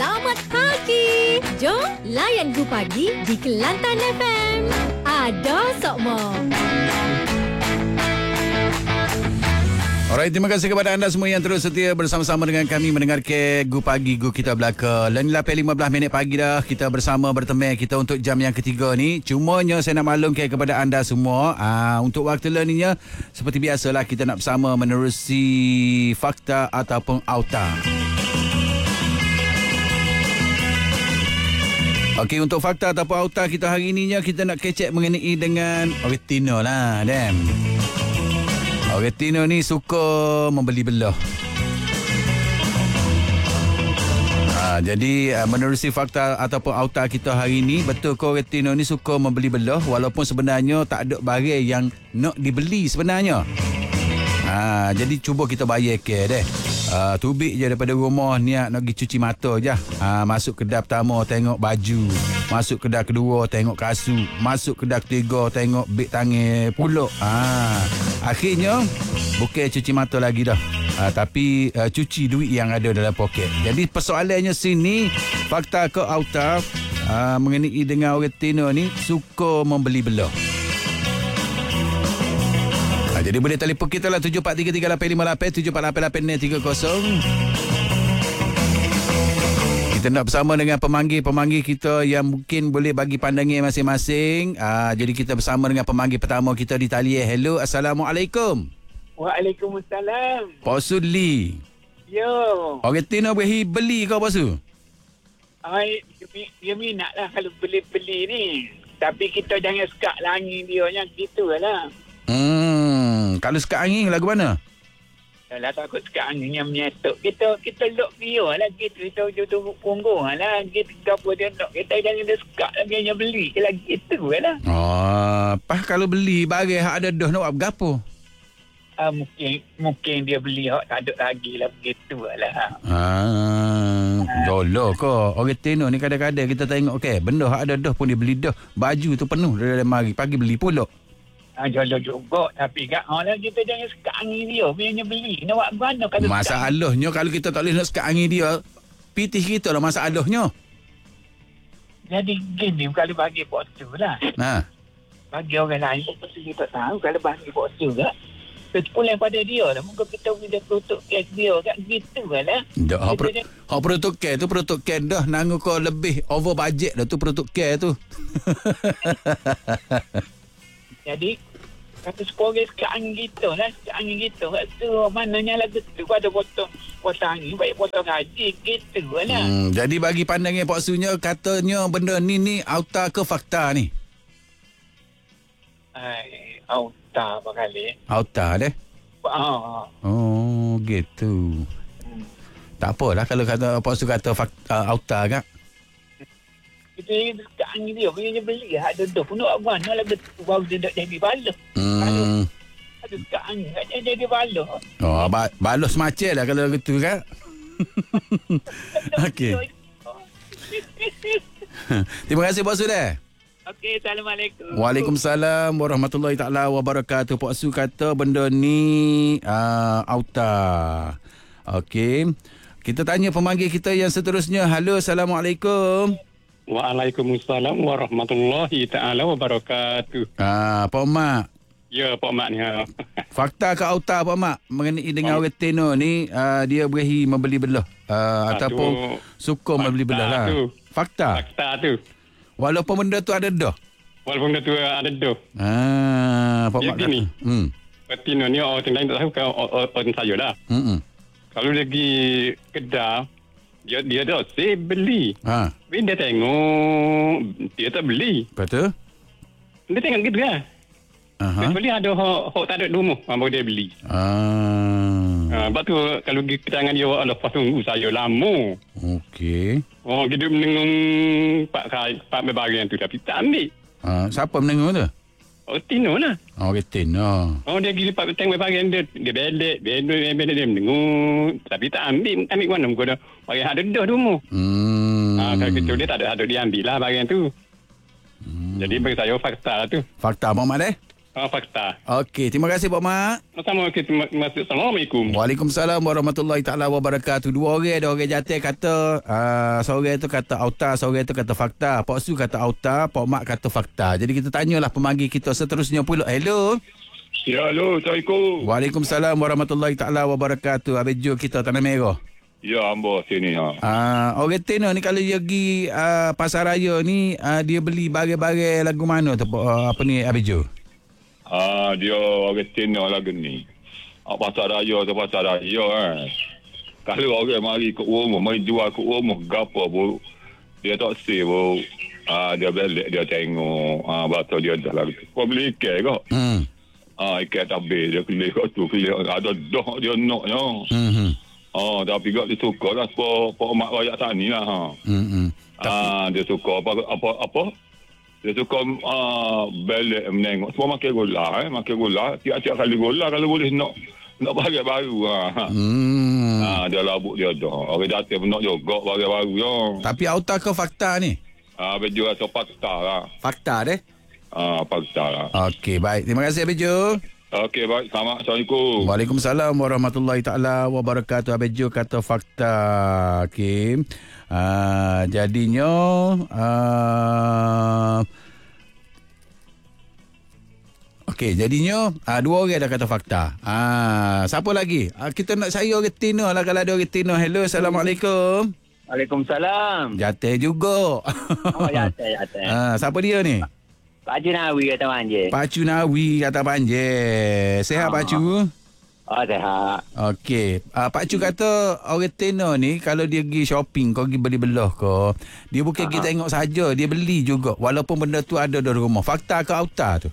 Selamat pagi. Jom layan Go Pagi di Kelantan FM. Ada Sokmo. Alright, terima kasih kepada anda semua yang terus setia bersama-sama dengan kami mendengar ke Go Pagi Go kita belaka. Dan 8.15 minit pagi dah kita bersama bertemu kita untuk jam yang ketiga ni. Cumanya saya nak maklumkan kepada anda semua, untuk waktu learningnya seperti biasalah kita nak bersama menerusi fakta ataupun auta. Okey, untuk fakta ataupun auta kita hari ininya kita nak kecek mengenai dengan Tino lah, Dan. Tino ni suka membeli belah. Jadi menerusi fakta ataupun auta kita hari ni, betul ke Tino ni suka membeli belah walaupun sebenarnya tak ada barang yang nak dibeli sebenarnya. Jadi cuba kita bayar ke deh. Tubik je daripada rumah niat nak pergi cuci mata je. Masuk kedai pertama tengok baju, masuk kedai kedua tengok kasut, masuk kedai ketiga tengok beg tangan pulak. Akhirnya bukan cuci mata lagi dah. Tapi cuci duit yang ada dalam poket. Jadi persoalannya sini, fakta ke auta mengenai dengan orang Tino ni suka membeli belah. Jadi boleh telefon kita lah 743388 748830. Kita nak bersama dengan pemanggil-pemanggil kita yang mungkin boleh bagi pandangan masing-masing. Jadi kita bersama dengan pemanggil pertama kita di talian. Hello, Assalamualaikum. Waalaikumsalam. Pak Suli. Yo. Orang Tino boleh beli ke Pak Su? Dia minat lah kalau beli-beli ni. Tapi kita jangan sekat langit dia yang gitu lah. Kalau sekat angin lagu mana? Kalau takut sekat angin yang menyetuk. Kita lock dia lah. Kita duduk punggung lah. Kita apa dia lock. Kita jangan dia sekat lagi yang beli. Kita gitu lah. Pas kalau beli barang hak ada dah nak buat berapa? Mungkin dia beli hak tak ada lagi lah. Begitu lah. Jolo ke? Orang Tino ni kadang-kadang kita tengok benda hak ada dah pun dia beli dah. Baju tu penuh dari mari. Pagi beli pula. Jolo juga. Tapi kat lah kita jangan sekat angin dia. Biarnya beli. Nak buat mana kalau masalahnya kalau kita tak boleh nak sekat angin dia, pitih kita lah masalahnya. Jadi gini kalau bagi porsu lah. Bagi orang lain pasti kita tahu. Kalau bagi porsu lah, kita pulang pada dia lah. Mungkin kita boleh produk kes dia kat gitu lah. Hak produk kes tu produk kes dah. Nangu kau lebih over budget dah tu produk kes tu. Jadi kata sekolah sekat angin gitu lah. Sekat angin gitu. Kata mananya lah gitu. Ada potong angin. Baik potong gaji gitu lah. Jadi bagi pandangan Pak Sunya, katanya benda ni auta ke fakta ni? Auta bakali. Auta deh? Oh gitu. Tak apalah kalau kata Pak Su kata auta kan? Kita ingin sekat angin dia. Dia beli lah. Ada dah pun nak buat mana lah gitu. Baru dia nak jadi balas. Ada sekat angin. Dia jadi balas. Balas semacam lah kalau gitu kan? Okey. Terima kasih Pak Su dah. Okey, Assalamualaikum. Waalaikumsalam warahmatullahi taala wabarakatuh. Pak Su kata benda ni auta. Okey. Kita tanya pemanggil kita yang seterusnya. Halo, Assalamualaikum. Waalaikumsalam warahmatullahi taala wabarakatuh. Pak Mak. Ya, Pak Mak ni. Fakta ke auta Pak Mak mengenai dengan orang Tino ni, dia berahi membeli belah ataupun suka membeli belah lah. Fakta tu. Walaupun benda tu ada dah. Pak Mak ni. Tino ni orang lain tak tahu kan orang saya lah. Kalau dia pergi kedai, dia dah saya beli. Dia tengok dia tak beli. Betul? Dia tengok gitu kan. Beli ada hok tak ada rumah baru dia beli. Sebab tu kalau pergi ke tangan dia lepas tunggu saya lama. Okey. Kita menengok pak berbagai tu tapi tak ambil. Siapa menengok tu? Tino lah. Tino. Dia pergi pak tengok berbagai dia belek dia menengok tapi tak ambil mana muka dah. Bagian ada dah rumah. Kalau gitu dia tak ada diambil lah bagian tu. Jadi bagi saya fakta lah tu. Fakta Muhammad Fakta. Okey, terima kasih Pak Mak. Assalamualaikum. Waalaikumsalam warahmatullahi taala wabarakatuh. Dua orang jatuh kata seorang tu kata auta, seorang tu kata fakta. Pak Su kata auta, Pak Mak kata fakta. Jadi kita tanyalah pemanggil kita seterusnya pula. Hello. Ya, halo. Assalamualaikum. Waalaikumsalam warahmatullahi taala wabarakatuh. Habis jumpa kita Tanah Merah. Ya, hamba sini. Orang Tino ni kalau dia pergi pasar raya ni, dia beli barang-barang lagu mana tu apa ni Habis jumpa? Dia orang Tino lagu ni. Pasar raya tu pasar raya Kalau orang mari ke rumah, mari jual ke rumah, gapo bu. Dia tak say bu. Dia balik, dia tengok. Batu dia dah lagu. Kau beli ikan ke? Ikan tabir. Dia beli kat tu. Ada dah dia nak. Tapi kau dia suka lah. Pak mak rakyat tani lah. Dia suka apa? Dia suka balik menengok. Semua makan gula. Makan gula. Tiap-tiap kali gula kalau boleh nak bahagian baru. Dia labuk dia dah. Orang datang pun nak juga bahagian baru. Ya. Tapi auta ke fakta ni? Bejo rasa fakta lah. Fakta deh? Fakta lah. Okey, baik. Terima kasih Bejo. Okey, baik. Selamat. Assalamualaikum. Waalaikumsalam warahmatullahi taala wabarakatuh. Bejo kata fakta. Okey. Jadinya okey, jadinya dua orang dah kata fakta. Siapa lagi? Kita nak cari orang Tino lah kalau ada orang Tino. Hello, Assalamualaikum. Waalaikumsalam. Jatuh juga. Jatuh. Siapa dia ni? Pak Cunawi kata Panjang. Pak Cunawi kata Panjang. Sehat Pak Cu? Sehat. Okey. Pak Cu kata orang Tino ni kalau dia pergi shopping, kau pergi beli belah ke, dia bukan pergi tengok saja, dia beli juga walaupun benda tu ada dalam rumah. Fakta ke auta tu?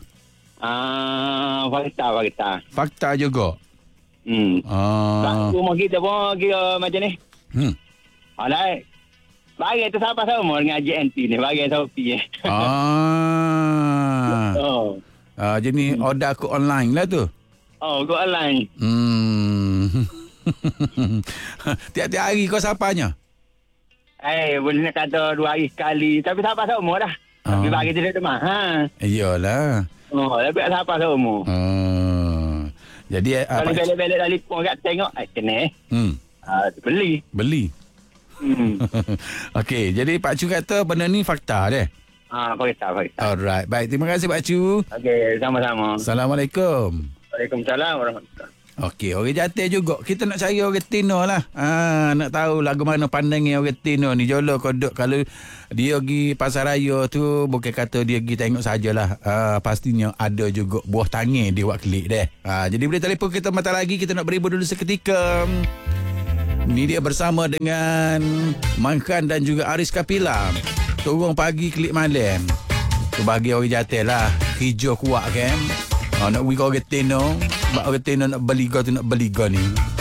Fakta. Fakta juga. Rumah kita pun kira macam ni. Alright. Bagi tu siapa sama dengan JNT ni. Bagi Shopee. Jadi order aku online lah tu. Go online. Tiap-tiap hari kau sapanya? Boleh nak kata 2 hari sekali. Tapi siapa sama dah. Tapi bagi tu dia mahal. Iyalah. Tapi siapa sama. Jadi kalau balik-balik dari pun kat tengok kena. Beli. Okey, jadi Pak Cu kata benda ni fakta deh. Fakta. Alright, baik. Terima kasih Pak Cu. Okey, sama-sama. Assalamualaikum. Waalaikumsalam warahmatullahi. Okey, orang jatuh juga. Kita nak cari orang Tino lah. Nak tahu lagu mana pandangnya orang Tino ni. Jolo kodok kalau dia pergi pasar raya tu, bukan kata dia pergi tengok sajalah. Pastinya ada juga buah tangan dia buat klik deh. Jadi boleh telefon kita mata lagi. Kita nak berhibur dulu seketika. Ni dia bersama dengan Mangkan dan juga Aris Kapila. Turun pagi klik malam. Tu bagi orang jatuh lah. Hijau kuat kan. Nak pergi ke orang Tino. Sebab orang Tino nak beli go tu nak beli go ni.